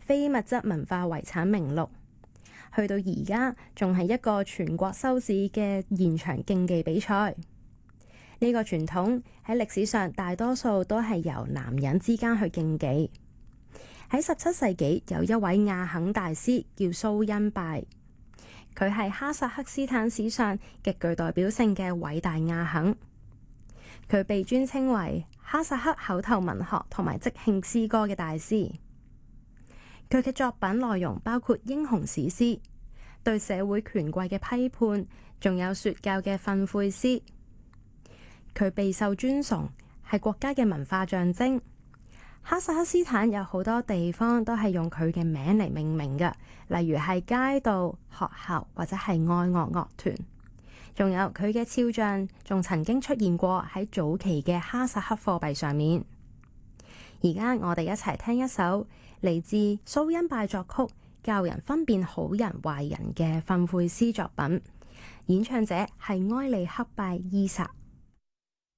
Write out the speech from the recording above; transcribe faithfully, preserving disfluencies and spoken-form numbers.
非物質文化遺產名錄。去到而家仲係一個全國收視嘅現場競技比賽。呢個傳統喺歷史上大多數都係由男人之間去競技。喺十七世紀有一位亞肯大師叫蘇恩拜，佢係哈薩克斯坦史上極具代表性嘅偉大亞肯。佢被尊稱為哈薩克口頭文學同埋即興詩歌嘅大師。佢嘅作品內容包括英雄史詩、對社會權貴嘅批判，仲有說教嘅訓誨詩。佢備受尊崇，係國家嘅文化象徵。哈薩克斯坦有好多地方都係用佢嘅名嚟命名嘅，例如係街道、學校或者係愛樂樂團。仲有佢嘅肖像，仲曾經出現過喺早期嘅哈薩克貨幣上面。而家我哋一齊聽一首嚟自蘇恩拜作曲，教人分辨好人壞人嘅訓誨詩作品。演唱者係埃利克拜伊薩。